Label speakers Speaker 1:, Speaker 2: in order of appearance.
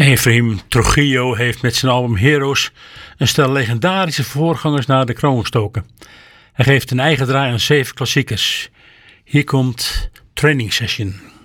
Speaker 1: Efraim Trujillo heeft met zijn album Heroes een stel legendarische voorgangers naar de kroon gestoken. Hij geeft een eigen draai aan 7 klassiekers. Hier komt Training Session.